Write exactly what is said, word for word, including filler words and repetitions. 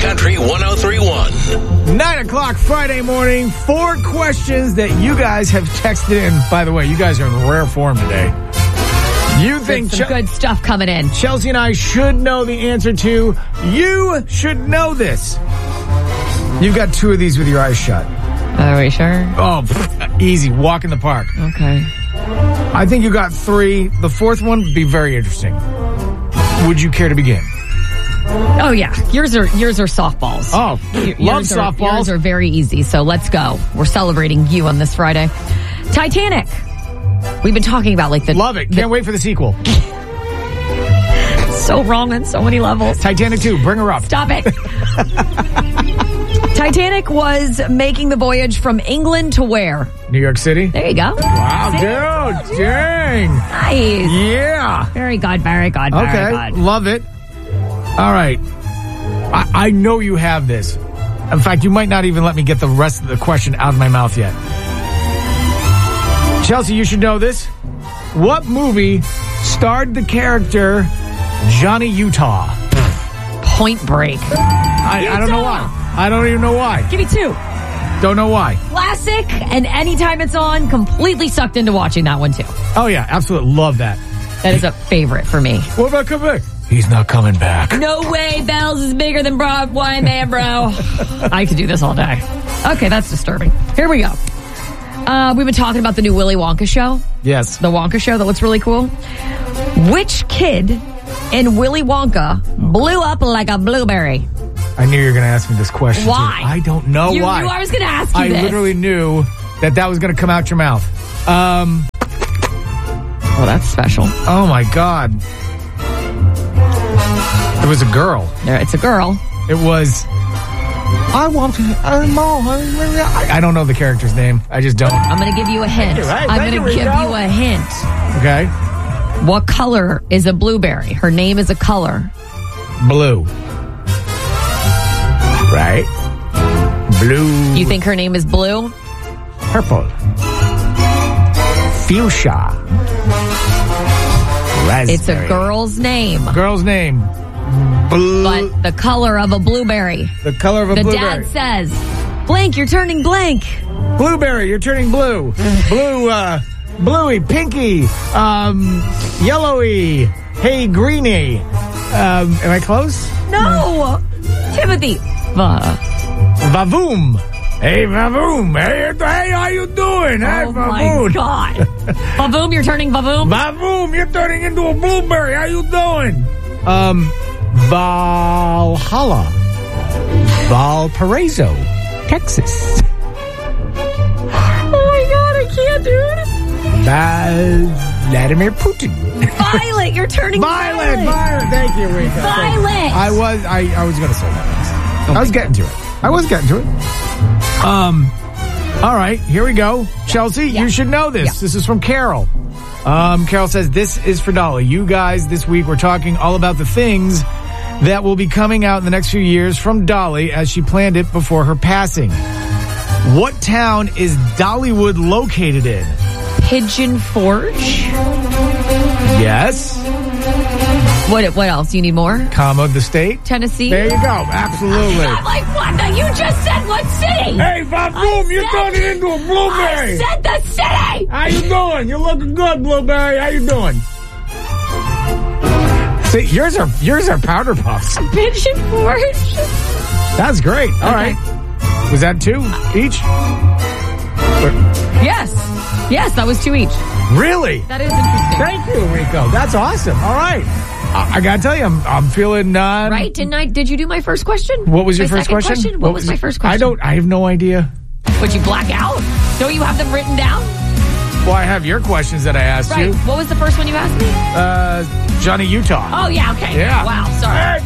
Country one oh three point one. Nine o'clock Friday morning. Four questions that you guys have texted in. By the way, you guys are in rare form today. You think some Ch- good stuff coming in. Chelsea and I should know the answer to. You should know this. You've got two of these with your eyes shut. Are we sure? Oh, pff, easy. Walk in the park. Okay. I think you got three. The fourth one would be very interesting. Would you care to begin? Oh, yeah. Yours are yours are softballs. Oh, Y- love yours softballs. Are, yours are very easy, so let's go. We're celebrating you on this Friday. Titanic. We've been talking about like the... Love it. Can't the, wait for the sequel. So wrong on so many levels. Titanic two. Bring her up. Stop it. Titanic was making the voyage from England to where? New York City. There you go. Wow, dude. Dang. Nice. Yeah. Very good, very good, very Okay. good. Love it. All right. I, I know you have this. In fact, you might not even let me get the rest of the question out of my mouth yet. Chelsea, you should know this. What movie starred the character Johnny Utah? Point Break. I, I don't know why. I don't even know why. Give me two. Don't know why. Classic, and anytime it's on, completely sucked into watching that one too. Oh, yeah. Absolutely love that. That is a favorite for me. What about come back? He's not coming back. No way, Bells is bigger than Broadway, man, bro. I could do this all day. Okay, that's disturbing. Here we go. Uh, we've been talking about the new Willy Wonka show. Yes. The Wonka show that looks really cool. Which kid in Willy Wonka blew up like a blueberry? I knew you were going to ask me this question. Why? Too. I don't know you why. knew I was going to ask you I this. literally knew that that was going to come out your mouth. Um, Oh, that's special. oh, my God. It was a girl. There, it's a girl. It was... I want to... I know. I I don't know the character's name. I just don't. I'm going to give you a hint. Thank you, right? I'm Thank going to you, give Rico. you a hint. Okay. What color is a blueberry? Her name is a color. Blue. Right? Blue. You think her name is blue? Purple. Fuchsia. Raspberry. It's a girl's name. Girl's name. Blue. But the color of a blueberry. The color of a The blueberry. dad says, blank, you're turning blank. Blueberry, you're turning blue. Blue, uh, bluey, pinky, um, yellowy, hey, greeny. Um, am I close? No! Timothy. Va. Vavoom. Hey, Vavoom. Hey, hey, how you doing? Hey, Oh my Vavoom. God. Vavoom, you're turning Vavoom? Vavoom, you're turning into a blueberry. How you doing? Um, Valhalla. Valparaiso, Texas. Oh my God, I can't, dude. Val- Vladimir Putin. Violet, you're turning Violet, violet. Violet. Thank you, Rika. Thank you. Violet. I was, I, I was going to say that. I was getting to it. I was getting to it. Um, all right, here we go. Chelsea, Yeah. you should know this. Yeah. This is from Carol. Um, Carol says, this is for Dolly. You guys, this week, we're talking all about the things that will be coming out in the next few years from Dolly as she planned it before her passing. What town is Dollywood located in? Pigeon Forge. Yes. What What else? You need more? Comma, the state. Tennessee? There you go. Absolutely. I'm like, what? The, you just said what city? Hey, Vavoom, you're said- turning into a blueberry. I said the city! How you doing? You're looking good, Blueberry. How you doing? See, yours are yours are powder puffs. Pigeon Forge. That's great. All Okay. right. Was that two each? Yes. Yes, that was two each. Really? That is interesting. Thank you, Rico. That's awesome. All right. I, I gotta tell you, I'm I'm feeling uh, Right? Didn't I? Did you do my first question? What was your My first second question? What, was my it? first question? I don't. I have no idea. Would you black out? Don't you have them written down? Well, I have your questions that I asked Right. you. What was the first one you asked me? Uh, Johnny Utah. Oh, yeah, okay. Yeah. Wow, sorry. Hey,